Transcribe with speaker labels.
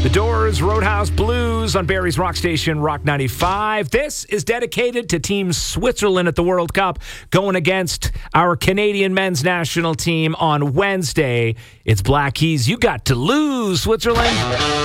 Speaker 1: The Doors, Roadhouse Blues on Barrie's Rock Station, Rock 95. This is dedicated to Team Switzerland at the World Cup, going against our Canadian men's national team on Wednesday. It's Black Keys. You got to lose, Switzerland.